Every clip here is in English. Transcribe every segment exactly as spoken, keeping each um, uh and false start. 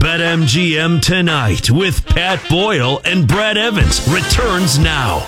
BetMGM Tonight with Pat Boyle and Brad Evans returns now.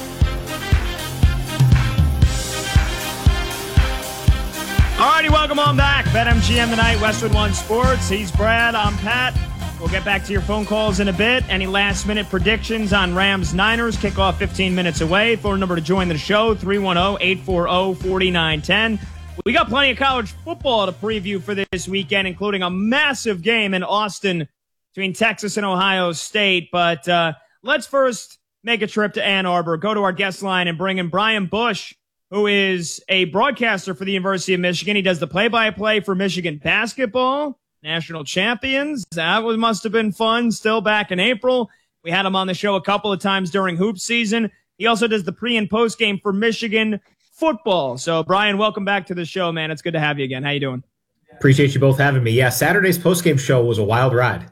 Alrighty, welcome on back. BetMGM Tonight, Westwood One Sports. He's Brad, I'm Pat. We'll get back to your phone calls in a bit. Any last-minute predictions on Rams-Niners? Kickoff fifteen minutes away. Phone number to join the show, three one zero, eight four zero, four nine one zero. We got plenty of college football to preview for this weekend, including a massive game in Austin between Texas and Ohio State. But uh, let's first make a trip to Ann Arbor, go to our guest line, and bring in Brian Bush, who is a broadcaster for the University of Michigan. He does the play-by-play for Michigan basketball, national champions. That was, must have been fun, still back in April. We had him on the show a couple of times during hoop season. He also does the pre- and post-game for Michigan football. So, Brian, welcome back to the show, man. It's good to have you again. How you doing? Appreciate you both having me. Yeah, Saturday's post-game show was a wild ride.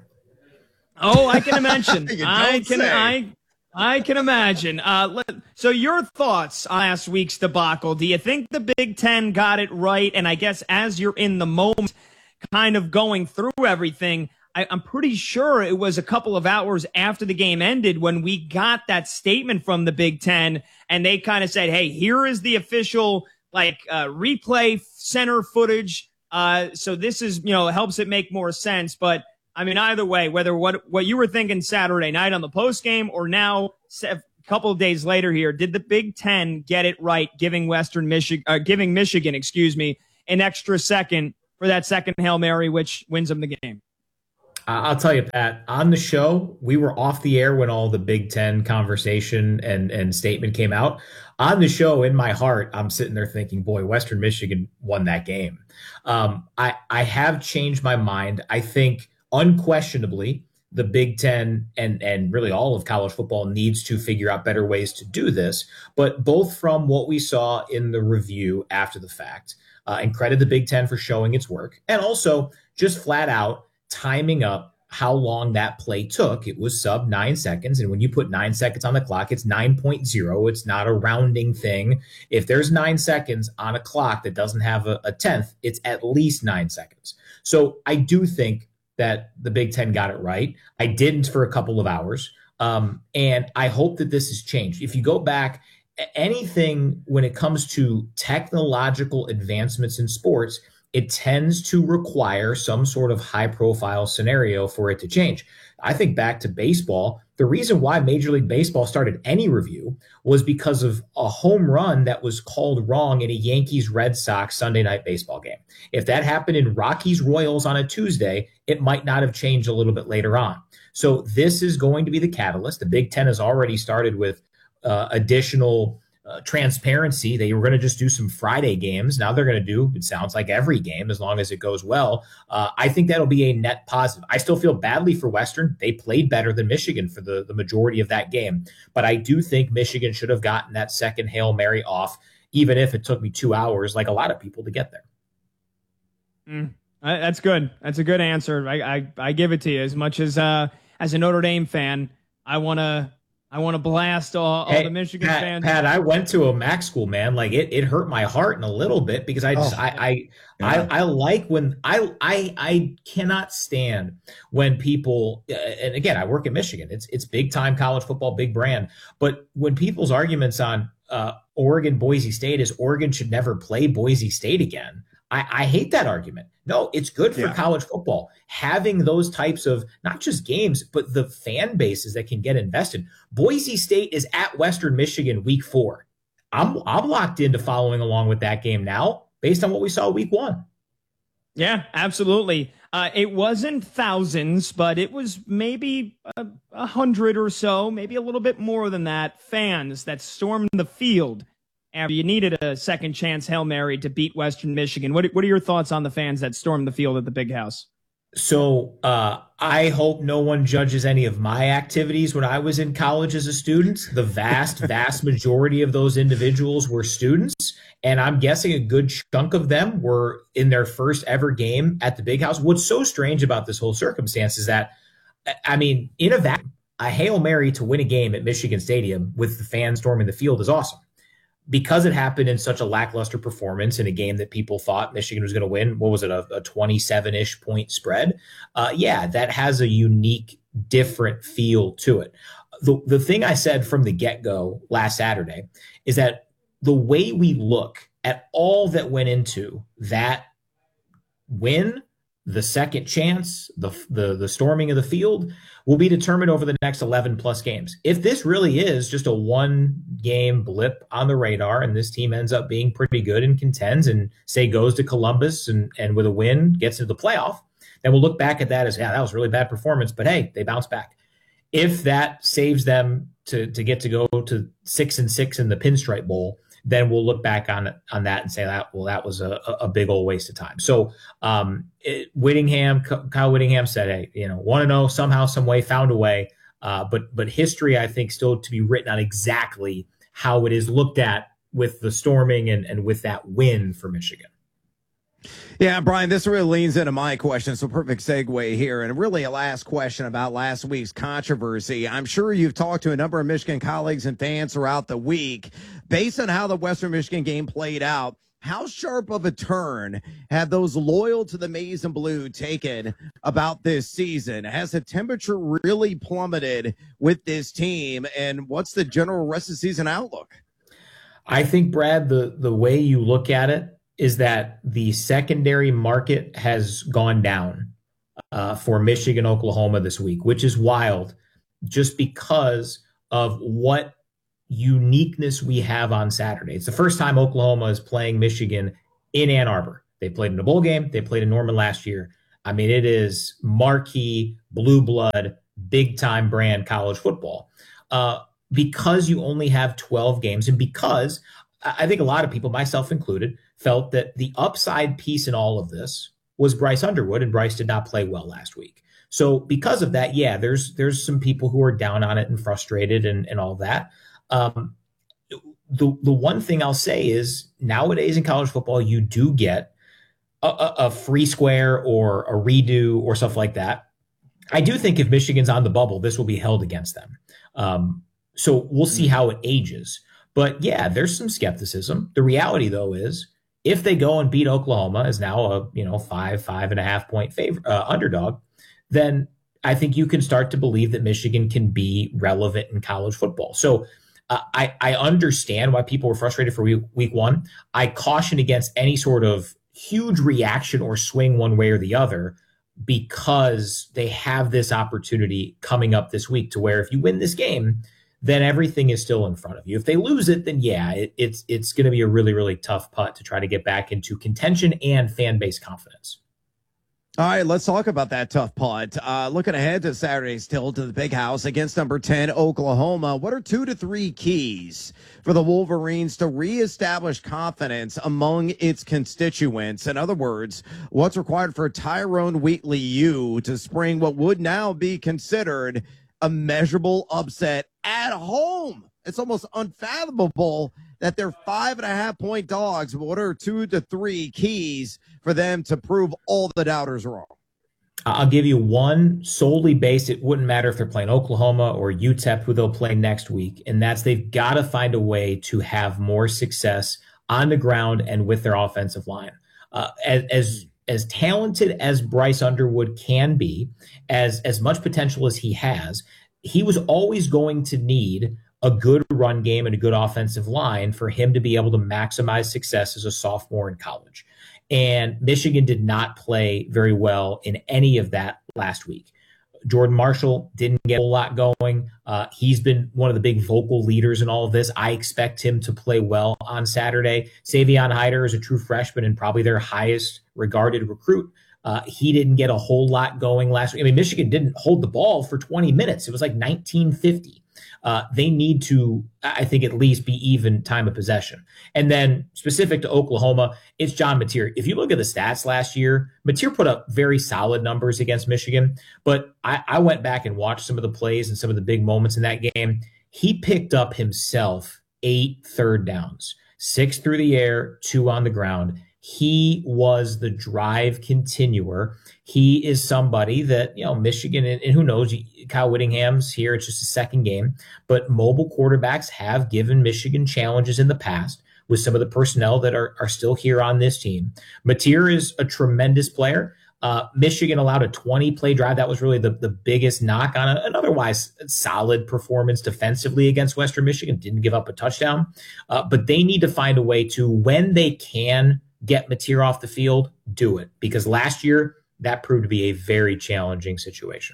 Oh, I can imagine. I can say. I I can imagine. Uh, let, so your thoughts on last week's debacle. Do you think the Big Ten got it right? And I guess as you're in the moment, kind of going through everything, I, I'm pretty sure it was a couple of hours after the game ended when we got that statement from the Big Ten, and they kind of said, hey, here is the official like uh, replay center footage. Uh, so this is, you know, helps it make more sense. But I mean, either way, whether what, what you were thinking Saturday night on the post game or now a couple of days later here, did the Big Ten get it right, giving Western Michigan, uh, giving Michigan, excuse me, an extra second for that second Hail Mary, which wins them the game? I'll tell you, Pat, on the show, we were off the air when all the Big Ten conversation and, and statement came out. On the show, in my heart, I'm sitting there thinking, boy, Western Michigan won that game. Um, I, I have changed my mind. I think unquestionably, the Big Ten and, and really all of college football needs to figure out better ways to do this. But both from what we saw in the review after the fact, uh, and credit the Big Ten for showing its work, and also just flat out timing up how long that play took. It was sub nine seconds. And when you put nine seconds on the clock, it's nine point oh. It's not a rounding thing. If there's nine seconds on a clock that doesn't have a, a tenth, it's at least nine seconds. So I do think that the Big Ten got it right. I didn't for a couple of hours. Um, and I hope that this has changed. If you go back, anything when it comes to technological advancements in sports, it tends to require some sort of high profile scenario for it to change. I think back to baseball. The reason why Major League Baseball started any review was because of a home run that was called wrong in a Yankees-Red Sox Sunday night baseball game. If that happened in Rockies-Royals on a Tuesday, it might not have changed a little bit later on. So this is going to be the catalyst. The Big Ten has already started with uh, additional Uh, transparency. They were going to just do some Friday games. Now they're going to do, it sounds like, every game as long as it goes well. Uh, I think that'll be a net positive. I still feel badly for Western. They played better than Michigan for the, the majority of that game. But I do think Michigan should have gotten that second Hail Mary off, even if it took me two hours, like a lot of people, to get there. Mm, that's good. That's a good answer. I, I, I give it to you. As much as uh, as a Notre Dame fan, I want to I want to blast all, all hey, the Michigan Pat, fans. Pat, I went to a MAC school, man. Like it, it hurt my heart in a little bit because I just, oh, I, I, yeah. I, I like when I, I, I cannot stand when people, and again, I work at Michigan. It's, it's big time college football, big brand. But when people's arguments on uh, Oregon, Boise State is Oregon should never play Boise State again. I, I hate that argument. No, it's good for yeah. college football. Having those types of not just games, but the fan bases that can get invested. Boise State is at Western Michigan week four. I'm I'm locked into following along with that game now based on what we saw week one. Yeah, absolutely. Uh, it wasn't thousands, but it was maybe a, a hundred or so, maybe a little bit more than that, fans that stormed the field after you needed a second chance Hail Mary to beat Western Michigan. What, what are your thoughts on the fans that stormed the field at the Big House? So uh, I hope no one judges any of my activities when I was in college as a student. The vast, vast majority of those individuals were students, and I'm guessing a good chunk of them were in their first ever game at the Big House. What's so strange about this whole circumstance is that, I mean, in a vacuum, a Hail Mary to win a game at Michigan Stadium with the fans storming the field is awesome. because it happened in such a lackluster performance in a game that people thought Michigan was going to win, what was it, a, a twenty-seven-ish point spread? Uh, yeah, that has a unique, different feel to it. The, the thing I said from the get-go last Saturday is that the way we look at all that went into that win, the second chance, the, the the storming of the field, will be determined over the next eleven plus games. If this really is just a one game blip on the radar and this team ends up being pretty good and contends and say goes to Columbus and, and with a win gets into the playoff, then we'll look back at that as, yeah, that was really bad performance, but hey, they bounce back. If that saves them to, to get to go to six and six in the Pinstripe Bowl, then we'll look back on on that and say that, well, that was a, a big old waste of time. So um, it, Whittingham, Kyle Whittingham said, hey, you know, want to know somehow, some way, found a way. Uh, but but history, I think, still to be written on exactly how it is looked at with the storming and, and with that win for Michigan. Yeah, Brian, this really leans into my question, so perfect segue here. And really a last question about last week's controversy. I'm sure you've talked to a number of Michigan colleagues and fans throughout the week. Based on how the Western Michigan game played out, how sharp of a turn have those loyal to the maize and blue taken about this season? Has the temperature really plummeted with this team? And what's the general rest of the season outlook? I think, Brad, the, the way you look at it is that the secondary market has gone down uh, for Michigan, Oklahoma this week, which is wild just because of what uniqueness we have on Saturday. It's the first time Oklahoma is playing Michigan in Ann Arbor. They played in a bowl game. They played in Norman last year. I mean, it is marquee, blue blood, big time brand college football. Uh, because you only have twelve games and because I think a lot of people, myself included, felt that the upside piece in all of this was Bryce Underwood, and Bryce did not play well last week. So because of that, yeah, there's there's some people who are down on it and frustrated and, and all that. Um, the the one thing I'll say is nowadays in college football, you do get a, a, a free square or a redo or stuff like that. I do think if Michigan's on the bubble, this will be held against them. Um, so we'll see how it ages. But yeah, there's some skepticism. The reality, though, is if they go and beat Oklahoma, as now a you know five, five and a half point favor, uh, underdog, then I think you can start to believe that Michigan can be relevant in college football. So uh, I, I understand why people were frustrated for week, week one. I caution against any sort of huge reaction or swing one way or the other because they have this opportunity coming up this week to where if you win this game, then everything is still in front of you. If they lose it, then yeah, it, it's it's going to be a really, really tough putt to try to get back into contention and fan base confidence. All right, let's talk about that tough putt. Uh, looking ahead to Saturday's tilt to the Big House against number ten, Oklahoma. What are two to three keys for the Wolverines to reestablish confidence among its constituents? In other words, what's required for Tyrone Wheatley U to spring what would now be considered a measurable upset at home? It's almost unfathomable that they're five and a half point dogs. But what are two to three keys for them to prove all the doubters wrong? I'll give you one solely based. It wouldn't matter if they're playing Oklahoma or U T E P, who they'll play next week. And that's they've got to find a way to have more success on the ground and with their offensive line. Uh, as, as as talented as Bryce Underwood can be, as as much potential as he has, he was always going to need a good run game and a good offensive line for him to be able to maximize success as a sophomore in college. And Michigan did not play very well in any of that last week. Jordan Marshall didn't get a lot going. Uh, he's been one of the big vocal leaders in all of this. I expect him to play well on Saturday. Savion Hyder is a true freshman and probably their highest regarded recruit. Uh, he didn't get a whole lot going last week. I mean, Michigan didn't hold the ball for twenty minutes. It was like nineteen fifty. Uh, they need to, I think, at least be even time of possession. And then specific to Oklahoma, it's John Mateer. If you look at the stats last year, Mateer put up very solid numbers against Michigan. But I, I went back and watched some of the plays and some of the big moments in that game. He picked up himself eight third downs, six through the air, two on the ground. He was the drive continuer. He is somebody that, you know, Michigan, and, and who knows, Kyle Whittingham's here. It's just a second game. But mobile quarterbacks have given Michigan challenges in the past with some of the personnel that are, are still here on this team. Mateer is a tremendous player. Uh, Michigan allowed a twenty-play drive. That was really the, the biggest knock on a, an otherwise solid performance defensively against Western Michigan. Didn't give up a touchdown. Uh, but they need to find a way to, when they can get Mateer off the field, do it. Because last year, that proved to be a very challenging situation.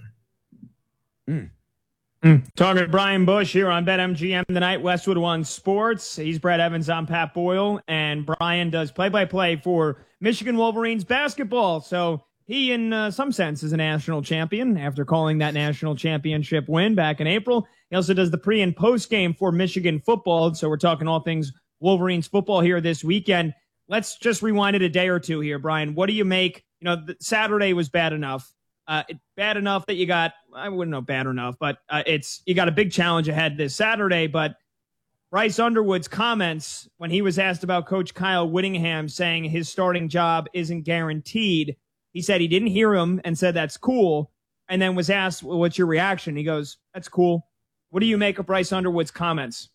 Mm. Mm. Talking to Brian Bush here on BetMGM tonight, Westwood One Sports. He's Brad Evans, I'm Pat Boyle, and Brian does play-by-play for Michigan Wolverines basketball. So he, in uh, some sense, is a national champion after calling that national championship win back in April. He also does the pre- and post-game for Michigan football. So we're talking all things Wolverines football here this weekend. Let's just rewind it a day or two here, Brian. What do you make? You know, the, Saturday was bad enough. Uh, it, bad enough that you got, I wouldn't know bad enough, but uh, it's you got a big challenge ahead this Saturday. But Bryce Underwood's comments when he was asked about Coach Kyle Whittingham saying his starting job isn't guaranteed, he said he didn't hear him and said that's cool, and then was asked, well, what's your reaction? He goes, that's cool. What do you make of Bryce Underwood's comments?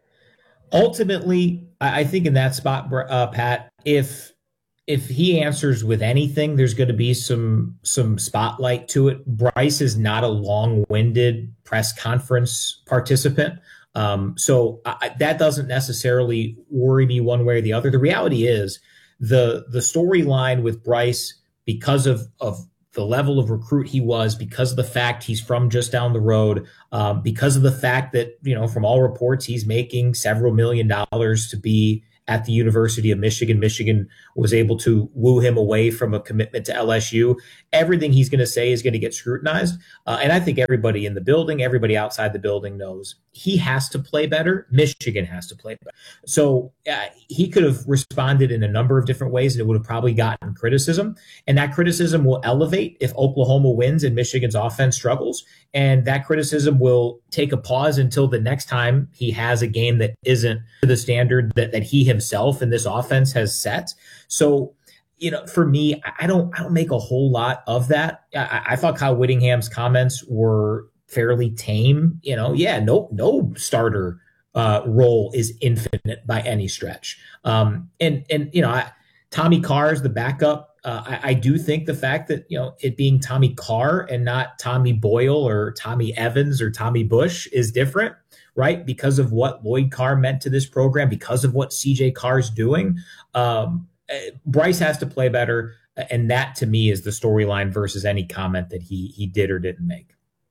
Ultimately, I think in that spot, uh, Pat, if if he answers with anything, there's going to be some some spotlight to it. Bryce is not a long-winded press conference participant, um, so I, that doesn't necessarily worry me one way or the other. The reality is the the storyline with Bryce, because of of the level of recruit he was, because of the fact he's from just down the road, um, because of the fact that, you know, from all reports, he's making several million dollars to be at the University of Michigan. Michigan was able to woo him away from a commitment to L S U. Everything he's going to say is going to get scrutinized. Uh, and I think everybody in the building, everybody outside the building knows he has to play better. Michigan has to play better. So uh, he could have responded in a number of different ways, and it would have probably gotten criticism. And that criticism will elevate if Oklahoma wins and Michigan's offense struggles. And that criticism will take a pause until the next time he has a game that isn't to the standard that, that he himself and this offense has set. So, you know, for me, I don't I don't make a whole lot of that. I, I thought Kyle Whittingham's comments were fairly tame. You know, yeah, no no starter uh, role is infinite by any stretch. Um, and and you know, I, Tommy Carr is the backup. Uh, I, I do think the fact that, you know, it being Tommy Carr and not Tommy Boyle or Tommy Evans or Tommy Bush is different, right? Because of what Lloyd Carr meant to this program, because of what C J Carr's doing. Um, Bryce has to play better. And that to me is the storyline versus any comment that he he did or didn't make.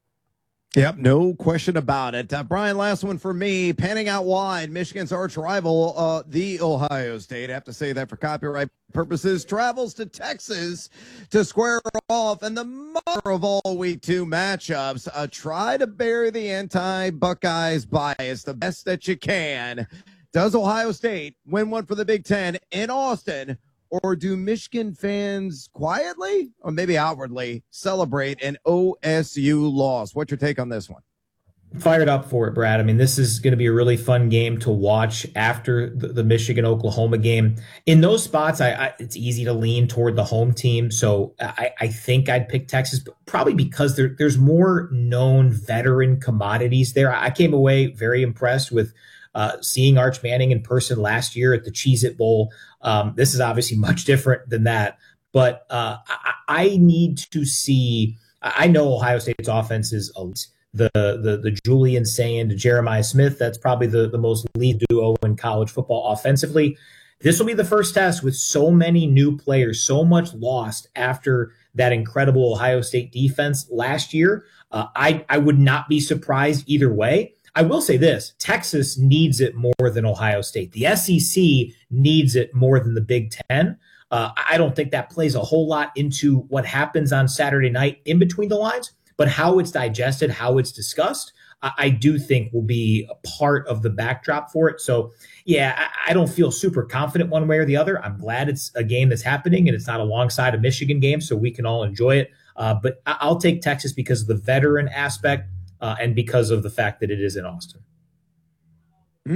Yep, no question about it. Uh, Brian, last one for me. Panning out wide, Michigan's arch rival, uh, the Ohio State, I have to say that for copyright purposes, travels to Texas to square off in the mother of all week two matchups. Uh, try to bury the anti-Buckeyes bias the best that you can. Does Ohio State win one for the Big Ten in Austin? Or do Michigan fans quietly, or maybe outwardly, celebrate an O S U loss? What's your take on this one? Fired up for it, Brad. I mean, this is going to be a really fun game to watch after the, the Michigan-Oklahoma game. In those spots, I, I, it's easy to lean toward the home team. So I, I think I'd pick Texas, but probably because there, there's more known veteran commodities there. I came away very impressed with Uh, seeing Arch Manning in person last year at the Cheez-It Bowl. Um, this is obviously much different than that, but uh, I, I need to see. I know Ohio State's offense is elite. The the the Julian Sand, Jeremiah Smith. That's probably the the most lead duo in college football offensively. This will be the first test with so many new players, so much lost after that incredible Ohio State defense last year. Uh, I I would not be surprised either way. I will say this, Texas needs it more than Ohio State. The S E C needs it more than the Big Ten. Uh, I don't think that plays a whole lot into what happens on Saturday night in between the lines, but how it's digested, how it's discussed, I, I do think will be a part of the backdrop for it. So, yeah, I, I don't feel super confident one way or the other. I'm glad it's a game that's happening and it's not alongside a Michigan game, so we can all enjoy it. Uh, but I, I'll take Texas because of the veteran aspect. Uh, and because of the fact that it is in Austin. Mm.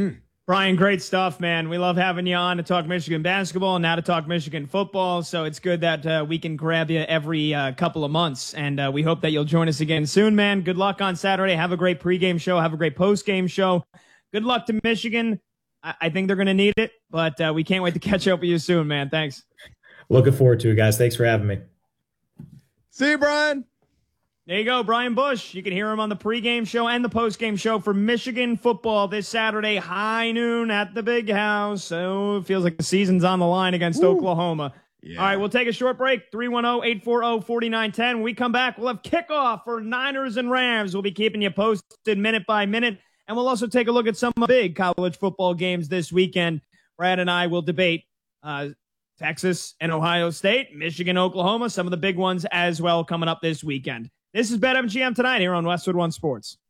Brian, great stuff, man. We love having you on to talk Michigan basketball and now to talk Michigan football. So it's good that uh, we can grab you every uh, couple of months. And uh, we hope that you'll join us again soon, man. Good luck on Saturday. Have a great pregame show. Have a great postgame show. Good luck to Michigan. I, I think they're going to need it, but uh, we can't wait to catch up with you soon, man. Thanks. Looking forward to it, guys. Thanks for having me. See you, Brian. There you go, Brian Bush. You can hear him on the pregame show and the postgame show for Michigan football this Saturday, high noon at the Big House. So it feels like the season's on the line against Woo. Oklahoma. Yeah. All right, we'll take a short break. three one zero, eight four zero, four nine one zero. When we come back, we'll have kickoff for Niners and Rams. We'll be keeping you posted minute by minute. And we'll also take a look at some big college football games this weekend. Brad and I will debate uh, Texas and Ohio State, Michigan, Oklahoma, some of the big ones as well coming up this weekend. This is BetMGM Tonight here on Westwood One Sports.